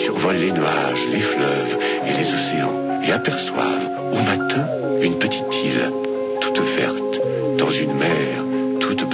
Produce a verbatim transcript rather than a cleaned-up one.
survolent les nuages, les fleuves et les océans et aperçoivent au matin une petite île toute verte dans une mer